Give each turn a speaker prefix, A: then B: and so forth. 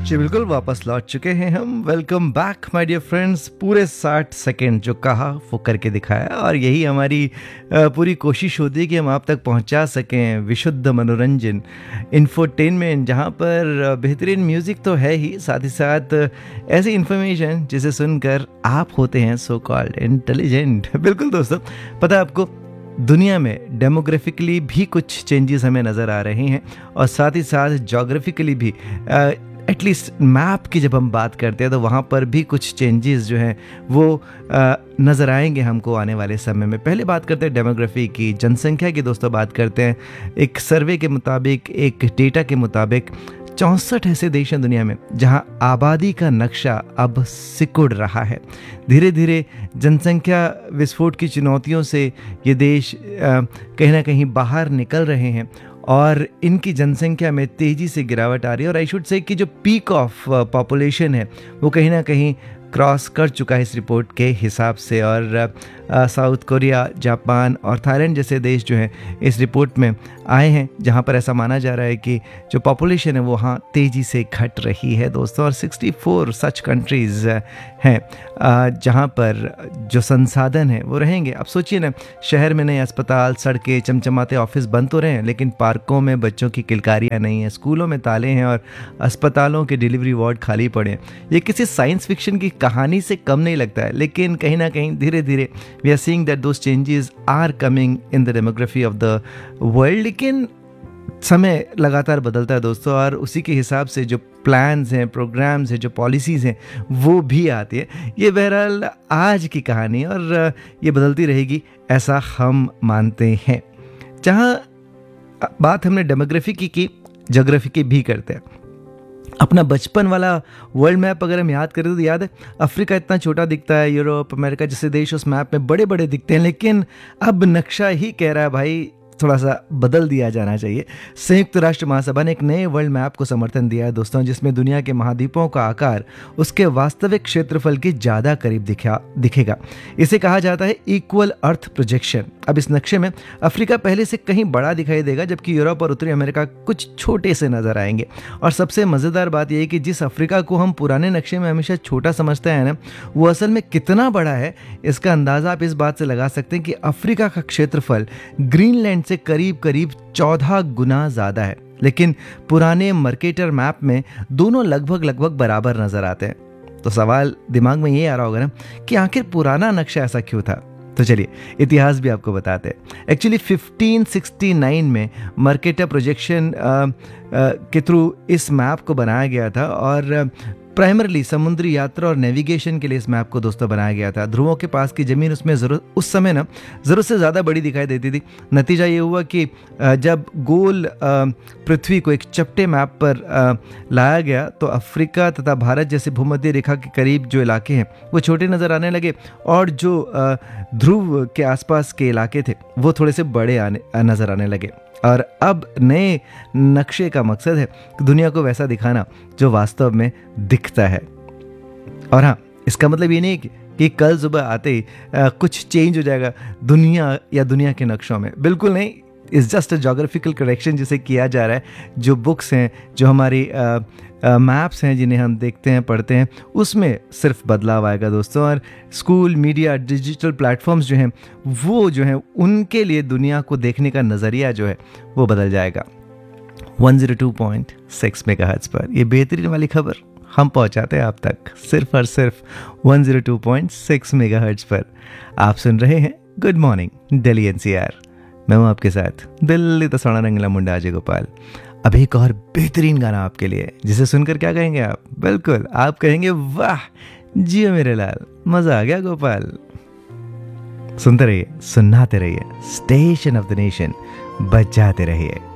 A: जी बिल्कुल, वापस लौट चुके हैं हम। Welcome back my dear friends. पूरे 60 सेकंड जो कहा वो करके दिखाया, और यही हमारी पूरी कोशिश होती है कि हम आप तक पहुंचा सकें विशुद्ध मनोरंजन, इंफोटेनमेंट, जहां पर बेहतरीन म्यूज़िक तो है ही, साथ ही साथ ऐसी इन्फॉर्मेशन जिसे सुनकर आप होते हैं सो कॉल्ड इंटेलिजेंट। बिल्कुल दोस्तों, पता है आपको, दुनिया में डेमोग्राफिकली भी कुछ चेंजेस हमें नज़र आ रहे हैं, और साथ ही साथ जोग्राफिकली भी एटलीस्ट मैप की जब हम बात करते हैं तो वहाँ पर भी कुछ चेंजेस जो हैं वो नज़र आएंगे हमको आने वाले समय में। पहले बात करते हैं डेमोग्राफी की, जनसंख्या की दोस्तों बात करते हैं। एक सर्वे के मुताबिक, एक डेटा के मुताबिक 64 ऐसे देश हैं दुनिया में जहां आबादी का नक्शा अब सिकुड़ रहा है। धीरे धीरे जनसंख्या विस्फोट की चुनौतियों से ये देश कहीं ना कहीं बाहर निकल रहे हैं, और इनकी जनसंख्या में तेज़ी से गिरावट आ रही है। और आई शुड से कि जो पीक ऑफ पॉपुलेशन है वो कहीं ना कहीं क्रॉस कर चुका है इस रिपोर्ट के हिसाब से। और साउथ कोरिया, जापान और थाईलैंड जैसे देश जो हैं इस रिपोर्ट में आए हैं, जहां पर ऐसा माना जा रहा है कि जो पॉपुलेशन है वो वहाँ तेज़ी से घट रही है दोस्तों। और 64 सच कंट्रीज़ हैं जहां पर जो संसाधन है वो रहेंगे। अब सोचिए ना, शहर में नए अस्पताल, सड़कें, चमचमाते ऑफिस बन तो रहे हैं, लेकिन पार्कों में बच्चों की किलकारियाँ नहीं हैं, स्कूलों में ताले हैं, और अस्पतालों के डिलीवरी वार्ड खाली पड़े हैं। ये किसी साइंस फिक्शन की कहानी से कम नहीं लगता है, लेकिन कहीं ना कहीं धीरे धीरे we are seeing that those changes are coming in the demography of the world. लेकिन समय लगातार बदलता है दोस्तों, और उसी के हिसाब से जो प्लान्स हैं, प्रोग्राम्स हैं, जो पॉलिसीज़ हैं वो भी आती है। ये बहरहाल आज की कहानी है, और ये बदलती रहेगी ऐसा हम मानते हैं। जहाँ बात हमने डेमोग्राफी की, जोग्राफी की भी करते हैं। अपना बचपन वाला वर्ल्ड मैप अगर हम याद करें तो याद है, अफ्रीका इतना छोटा दिखता है, यूरोप, अमेरिका जैसे देश उस मैप में बड़े बड़े दिखते हैं, लेकिन अब नक्शा ही कह रहा है भाई थोड़ा सा बदल दिया जाना चाहिए। संयुक्त राष्ट्र महासभा ने एक नए वर्ल्ड मैप को समर्थन दिया है दोस्तों, जिसमें दुनिया के महाद्वीपों का आकार उसके वास्तविक क्षेत्रफल के ज़्यादा करीब दिखेगा। इसे कहा जाता है इक्वल अर्थ प्रोजेक्शन। अब इस नक्शे में अफ्रीका पहले से कहीं बड़ा दिखाई देगा, जबकि यूरोप और उत्तरी अमेरिका कुछ छोटे से नजर आएंगे। और सबसे मज़ेदार बात यह है कि जिस अफ्रीका को हम पुराने नक्शे में हमेशा छोटा समझते हैं ना, वो असल में कितना बड़ा है इसका अंदाज़ा आप इस बात से लगा सकते हैं कि अफ्रीका का क्षेत्रफल ग्रीनलैंड से करीब करीब 14 गुना ज़्यादा है। लेकिन पुराने मर्केटर मैप में दोनों लगभग बराबर नजर आते हैं। तो सवाल दिमाग में ये आ रहा होगा ना कि आखिर पुराना नक्शा ऐसा क्यों था। तो चलिए इतिहास भी आपको बताते हैं। एक्चुअली 1569 में मर्केटर प्रोजेक्शन के थ्रू इस मैप को बनाया गया था, और प्राइमरली समुद्री यात्रा और नेविगेशन के लिए इस मैप को दोस्तों बनाया गया था। ध्रुवों के पास की ज़मीन उसमें उस समय ना ज़रूरत से ज़्यादा बड़ी दिखाई देती थी। नतीजा ये हुआ कि जब गोल पृथ्वी को एक चपटे मैप पर लाया गया तो अफ्रीका तथा भारत जैसे भूमध्य रेखा के करीब जो इलाके हैं वो छोटे नज़र आने लगे, और जो ध्रुव के आसपास के इलाके थे वो थोड़े से बड़े नज़र आने लगे। और अब नए नक्शे का मकसद है दुनिया को वैसा दिखाना जो वास्तव में दिखता है। और हाँ, इसका मतलब ये नहीं कि कल सुबह आते ही कुछ चेंज हो जाएगा दुनिया या दुनिया के नक्शों में, बिल्कुल नहीं। It's just a geographical correction जिसे किया जा रहा है। जो बुक्स हैं, जो हमारी मैप्स हैं जिन्हें हम देखते हैं, पढ़ते हैं, उसमें सिर्फ बदलाव आएगा दोस्तों। और स्कूल, मीडिया, डिजिटल प्लेटफॉर्म्स जो हैं वो जो हैं उनके लिए दुनिया को देखने का नज़रिया जो है वो बदल जाएगा। 102.6 मेगाहर्ट्ज़ पर ये बेहतरीन वाली खबर हम पहुंचाते हैं आप तक सिर्फ और सिर्फ 102.6 मेगाहर्ट्ज़ पर। आप सुन रहे हैं गुड मॉर्निंग दिल्ली एनसीआर। मैं हूं आपके साथ दिल्ली तो सोना रंगला मुंडा अजय गोपाल। अब एक और बेहतरीन गाना आपके लिए, जिसे सुनकर क्या कहेंगे आप? बिल्कुल आप कहेंगे वाह जियो मेरे लाल, मजा आ गया गोपाल। सुनते रहिए, सुनाते रहिए, स्टेशन ऑफ द नेशन बजाते रहिए।